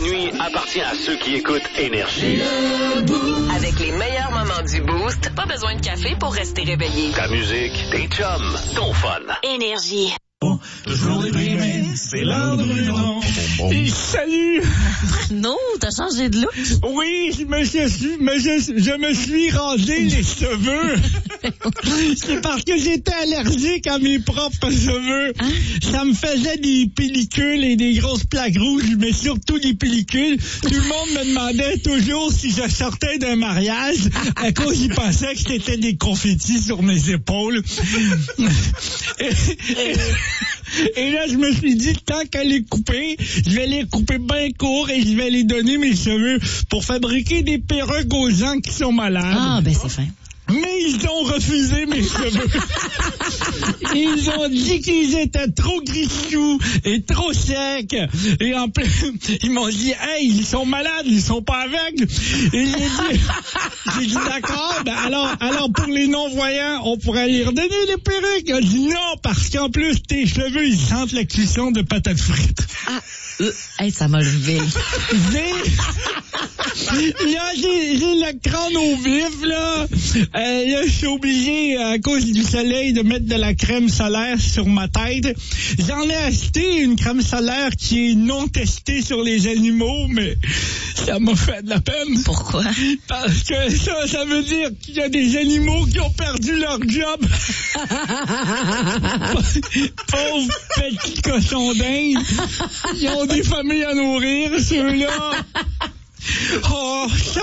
nuit appartient à ceux qui écoutent Énergie. Avec les meilleurs moments du Boost, pas besoin de café pour rester réveillé. Ta musique, tes chums, ton fun. Énergie. Toujours déprimé, c'est l'heure de Bruno. Salut! Non, t'as changé de look? Oui, je me suis rasé les cheveux. C'est parce que j'étais allergique à mes propres cheveux. Hein? Ça me faisait des pellicules et des grosses plaques rouges, mais surtout des pellicules. Tout le monde me demandait toujours si je sortais d'un mariage à cause ils pensaient que c'était des confettis sur mes épaules. Et là, je me suis dit, tant qu'à les couper, je vais les couper bien court et je vais les donner mes cheveux pour fabriquer des perruques aux gens qui sont malades. Ah, ben c'est fin. Mais ils ont refusé mes cheveux. Ils ont dit qu'ils étaient trop grichous et trop secs. Et en plus, ils m'ont dit, hey, ils sont malades, ils sont pas aveugles. Et j'ai dit, d'accord, ben alors pour les non-voyants, on pourrait les redonner les perruques. Il a dit non, parce qu'en plus, tes cheveux, ils sentent la cuisson de patates frites. Ah, hey, ça m'a levé. Là, j'ai le crâne au vif, là. Là, je suis obligé, à cause du soleil, de mettre de la crème solaire sur ma tête. J'en ai acheté une crème solaire qui est non testée sur les animaux, mais ça m'a fait de la peine. Pourquoi? Parce que ça veut dire qu'il y a des animaux qui ont perdu leur job. Pauvres petits cochons d'Inde. Ils ont des familles à nourrir, ceux-là. Oh, ça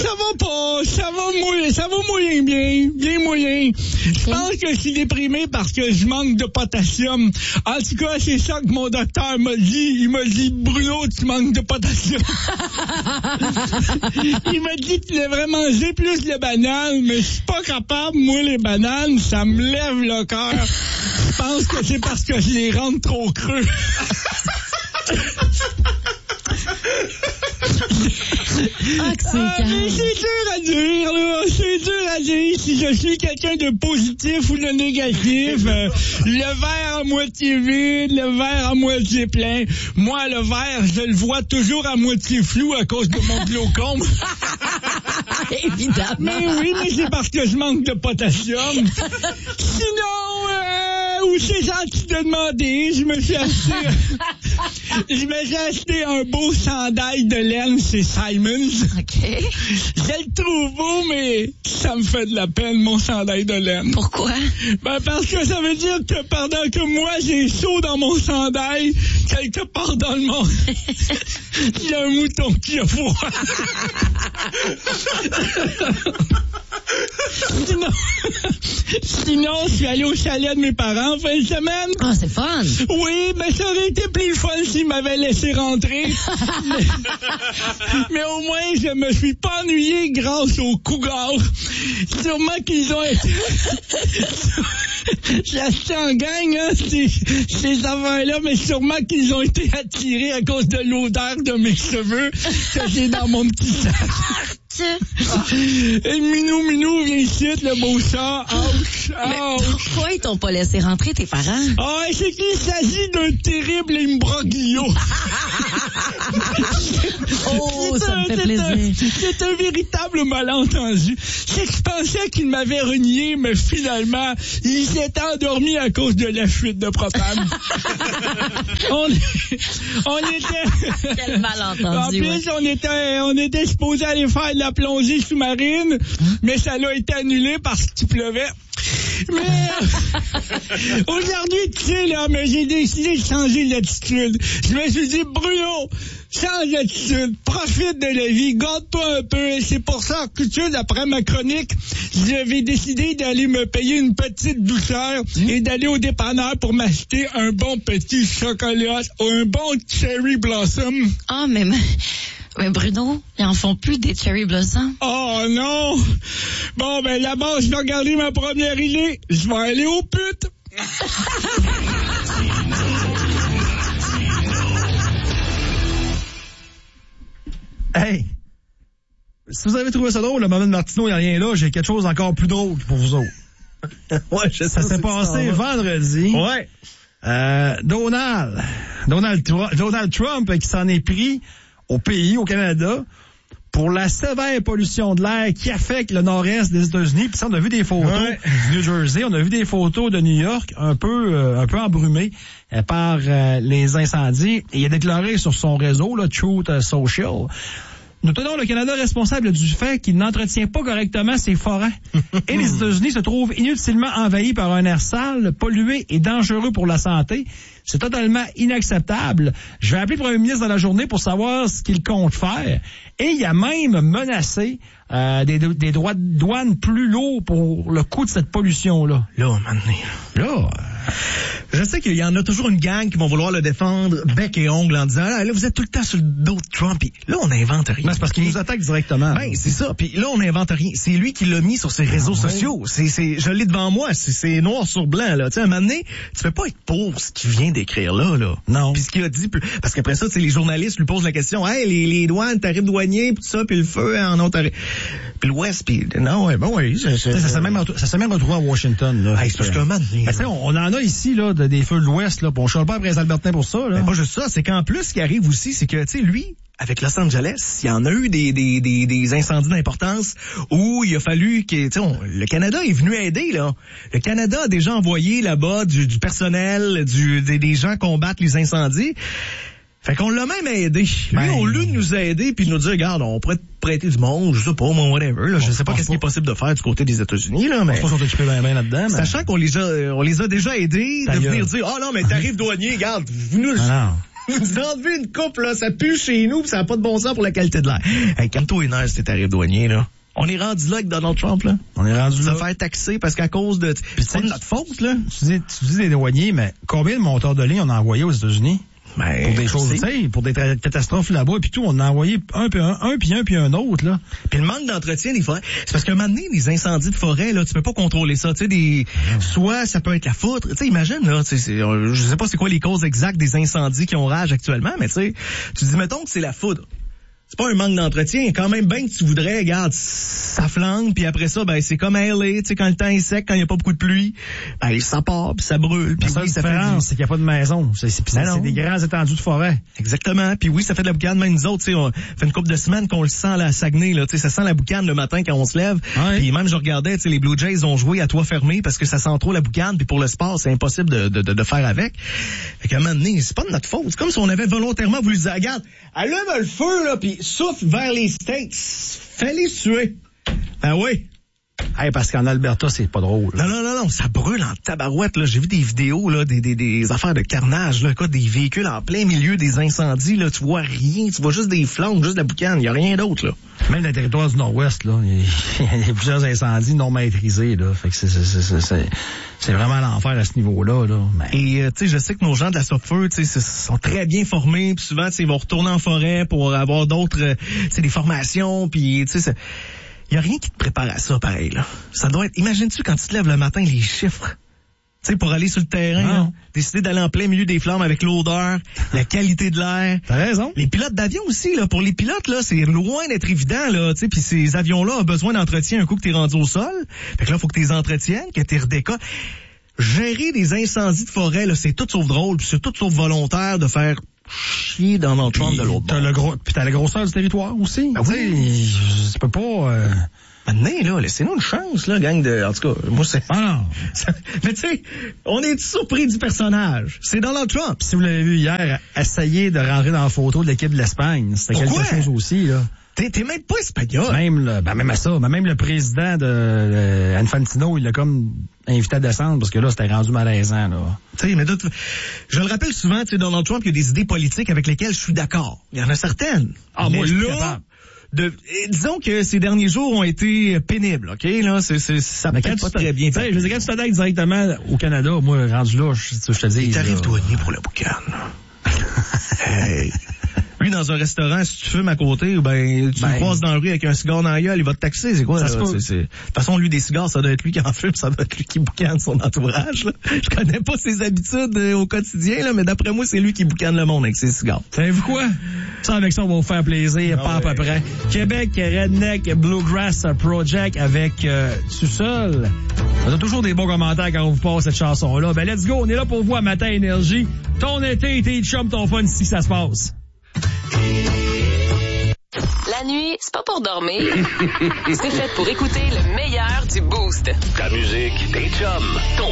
va moyen, bien moyen. Je pense que je suis déprimé parce que je manque de potassium. En tout cas, c'est ça que mon docteur m'a dit. Il m'a dit, Bruno, tu manques de potassium. Il m'a dit, tu devrais manger plus de bananes, mais je suis pas capable. Moi, les bananes, ça me lève le cœur. Je pense que c'est parce que je les rends trop creux. Ah, que c'est mais c'est dur à dire, là. C'est dur à dire si je suis quelqu'un de positif ou de négatif. Le verre à moitié vide, le verre à moitié plein. Moi, le verre, je le vois toujours à moitié flou à cause de mon glaucome. Évidemment. Mais oui, mais c'est parce que je manque de potassium. Sinon, où c'est gentil de demander, je me suis acheté un beau chandail de laine chez Simons. OK. Je le trouve beau, mais ça me fait de la peine, mon chandail de laine. Pourquoi? Ben, parce que ça veut dire que pendant que moi, j'ai chaud dans mon chandail, quelque part dans le monde, il y a un mouton qui a froid. Sinon, je suis allé au chalet de mes parents en fin de semaine. Ah, c'est fun. Oui, mais ça aurait été plus fun s'ils m'avaient laissé rentrer. mais au moins, je me suis pas ennuyé grâce aux cougars. Sûrement qu'ils ont été... J'ai acheté en gang, hein, ces affaires-là, mais sûrement qu'ils ont été attirés à cause de l'odeur de mes cheveux que j'ai dans mon petit sac. Et Minou, viens ici, le beau chat. Ouch, ouch. Pourquoi ils t'ont pas laissé rentrer, tes parents? Ah, c'est qu'il s'agit d'un terrible imbroglio. Oh, ça me fait plaisir. C'est un véritable malentendu. C'est que je pensais qu'il m'avait renié, mais finalement, il s'est endormi à cause de la fuite de propane. on était... Quel malentendu. En plus, ouais. on était supposé aller faire de la plongée sous-marine, mais ça l'a été annulé parce qu'il pleuvait. Mais aujourd'hui, tu sais, là, mais j'ai décidé de changer d'attitude. Je me suis dit, Bruno, change d'attitude, profite de la vie, garde-toi un peu. Et c'est pour ça que, tu sais, d'après ma chronique, j'avais décidé d'aller me payer une petite douceur et d'aller au dépanneur pour m'acheter un bon petit chocolat ou un bon cherry blossom. Ah, mais Bruno, ils en font plus des cherry blossoms. Oh non! Bon, ben là-bas, je vais regarder ma première idée. Je vais aller aux putes. Hey! Si vous avez trouvé ça drôle, le moment de Martineau, il n'y a rien là, j'ai quelque chose encore plus drôle pour vous autres. Ouais, ça s'est passé vendredi. Ouais. Donald Trump qui s'en est pris au pays, au Canada, pour la sévère pollution de l'air qui affecte le nord-est des États-Unis. Puis ça, on a vu des photos du New Jersey, on a vu des photos de New York un peu embrumées par les incendies. Et il a déclaré sur son réseau, là, Truth Social, nous tenons le Canada responsable du fait qu'il n'entretient pas correctement ses forêts. Et les États-Unis se trouvent inutilement envahis par un air sale, pollué et dangereux pour la santé. C'est totalement inacceptable. Je vais appeler le premier ministre dans la journée pour savoir ce qu'il compte faire. Et il a même menacé des droits de douane plus lourds pour le coût de cette pollution-là. Là, maintenant. Je sais qu'il y en a toujours une gang qui vont vouloir le défendre bec et ongle en disant là, vous êtes tout le temps sur le dos de Trump. Puis là, on n'invente rien. Mais c'est parce qu'il nous attaque directement. Ben, c'est ça. Puis là, on n'invente rien. C'est lui qui l'a mis sur ses réseaux sociaux. Je l'ai devant moi. C'est noir sur blanc, là. Tu sais, à un moment donné, tu peux pas être pour ce qu'il vient d'écrire là. Non. Puis ce qu'il a dit, parce qu'après ça, tu sais, les journalistes lui posent la question, hey, les douanes, tarifs douaniers, puis tout ça, puis le feu en Ontario. Puis l'Ouest, puis non, ouais, bon, oui. Ça s'est même retrouvé à Washington, là. Hey, c'est parce que, man, on en a ici, là, des feux de l'Ouest, là, pis on chale pas après les Albertains pour ça, là. Mais pas juste ça, c'est qu'en plus, ce qui arrive aussi, c'est que, tu sais, lui, avec Los Angeles, il y en a eu des incendies d'importance où il a fallu que, tu sais, le Canada est venu aider, là. Le Canada a déjà envoyé là-bas du personnel, des gens combattre les incendies. Fait qu'on l'a même aidé. Lui, au lieu de nous aider puis de nous dire, regarde, on pourrait te prêter du monde, je sais pas, moi, whatever, là. Je sais pas qu'est-ce qui est possible de faire du côté des États-Unis, là, mais. Je pense qu'on t'occupe bien là-dedans, mais. Sachant qu'on les a déjà aidés de venir dire, non, mais tarif douanier, regarde, vous nous enlevez une coupe, là, ça pue chez nous pis ça n'a pas de bon sens pour la qualité de l'air. Hey, calme-toi les nerfs, ces tarifs douaniers, là. On est rendu là avec Donald Trump, là. On est rendu là. Se faire taxer parce qu'à cause de. C'est pas de notre faute, là. Tu dis des douaniers, mais combien de monteurs de ligne on a envoyé aux États-Unis? Ben, pour des choses, tu sais, pour des catastrophes là-bas, puis tout, on a envoyé puis un autre, là. Puis le manque d'entretien des forêts, c'est parce qu'à un moment donné, les incendies de forêt, là, tu peux pas contrôler ça, tu sais, soit ça peut être la foudre, tu sais, imagine, là, je sais pas c'est quoi les causes exactes des incendies qui ont rage actuellement, mais tu sais, tu dis, mettons que c'est la foudre. C'est pas un manque d'entretien, quand même bien que tu voudrais, regarde, ça flanque, puis après ça, ben c'est comme à LA, tu sais, quand le temps est sec, quand il y a pas beaucoup de pluie, ben ça part, puis ça brûle, puis la seule différence, c'est qu'il n'y a pas de maison, c'est des grands étendues de forêt. Exactement, puis oui, ça fait de la boucane, même nous autres, tu sais, on fait une couple de semaines qu'on le sent là, à Saguenay, là, tu sais, ça sent la boucane le matin quand on se lève, puis même je regardais, tu sais, les Blue Jays ont joué à toit fermé parce que ça sent trop la boucane, puis pour le sport, c'est impossible de faire avec. Fait qu'à un moment donné, c'est pas de notre faute, c'est comme si on avait volontairement voulu dire, regarde, allume le feu, là, puis souffle vers les States. Fallait tuer. Ben oui. Hey, parce qu'en Alberta, c'est pas drôle. Non, ça brûle en tabarouette, là. J'ai vu des vidéos, là, des affaires de carnage, là, quoi, des véhicules en plein milieu des incendies, là. Tu vois rien, tu vois juste des flammes, juste de la boucane. Il y a rien d'autre, là. Même dans le territoire du Nord-Ouest, là, il y a plusieurs incendies non maîtrisés, là. Fait que c'est vraiment l'enfer à ce niveau-là, là. Mais... Et, tu sais, je sais que nos gens de la Sopfeu, tu sais, sont très bien formés, puis souvent, tu sais, ils vont retourner en forêt pour avoir d'autres, tu sais, des formations, puis, tu sais, il y a rien qui te prépare à ça, pareil, là. Ça doit être, imagines-tu quand tu te lèves le matin, les chiffres. Tu sais, pour aller sur le terrain, là, décider d'aller en plein milieu des flammes avec l'odeur, la qualité de l'air. T'as raison. Les pilotes d'avion aussi, là. Pour les pilotes, là, c'est loin d'être évident, là. Tu sais, puis ces avions-là ont besoin d'entretien un coup que t'es rendu au sol. Fait que là, faut que t'es entretiennes, que t'es redécolles. Gérer des incendies de forêt, là, c'est tout sauf drôle, puis c'est tout sauf volontaire de faire chier dans notre Trump de l'autre bord. Puis t'as la grosseur du territoire aussi. Ben oui. Tu peux pas... Maintenant, là, laissez-nous une chance, là, gang de... En tout cas, moi, c'est... Ah non. Mais tu sais, on est surpris du personnage. C'est Donald Trump. Si vous l'avez vu hier, essayer de rentrer dans la photo de l'équipe de l'Espagne, c'était quelque chose aussi, là. T'es même pas espagnol. Même à ça. Même le président de Infantino, il l'a comme invité à descendre parce que là, c'était rendu malaisant, là. Tu sais, mais je le rappelle souvent, tu sais, Donald Trump, il y a des idées politiques avec lesquelles je suis d'accord. Il y en a certaines. Ah, moi, je suis capable. Disons que ces derniers jours ont été pénibles, OK? Là, ça peut pas très bien. Je veux dire, quand tu t'attaques directement au Canada, moi, rendu là, je te dis... Il t'arrive douanier pour la boucane. Hey... Lui, dans un restaurant, si tu fumes à côté, ou tu le croises dans la rue avec un cigare dans la gueule, il va te taxer, c'est quoi? De toute façon, lui, des cigares, ça doit être lui qui en fume, ça doit être lui qui boucane son entourage, là. Je connais pas ses habitudes au quotidien, là, mais d'après moi, c'est lui qui boucane le monde avec ses cigares. Savez-vous quoi? Ça, avec ça, on va vous faire plaisir, pas à peu près. Québec Redneck Bluegrass Project avec Sous-Sol. On a toujours des bons commentaires quand on vous passe cette chanson-là. Ben, let's go, on est là pour vous à Matin Énergie. Ton été, tes chums, ton fun, ici, ça se passe. café, c'est pas pour dormir. C'est fait pour écouter le meilleur du Boost. Ta musique, tes chums, ton